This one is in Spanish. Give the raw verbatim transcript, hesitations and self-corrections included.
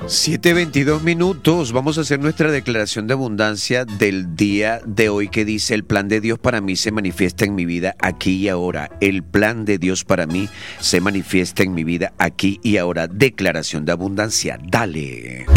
siete veintidós minutos, vamos a hacer nuestra declaración de abundancia del día de hoy que dice: el plan de Dios para mí se manifiesta en mi vida aquí y ahora. El plan de Dios para mí se manifiesta en mi vida aquí y ahora. Declaración de abundancia, dale.